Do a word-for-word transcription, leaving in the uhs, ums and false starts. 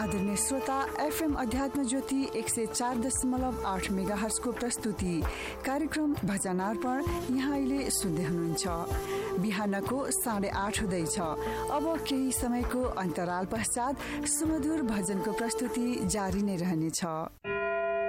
आदरणीय श्रोता, एफएम अध्यात्म ज्योति एक सय चार दशमलव आठ मेगा हर्जको प्रस्तुति कार्यक्रम भजन अर्पण यहाँ अहिले सुन्दै हुनुहुन्छ। बिहानको साढे आठ हुँदैछ। अब केही समयको अन्तराल पश्चात सुमधुर भजनको प्रस्तुति जारी नै रहनेछ।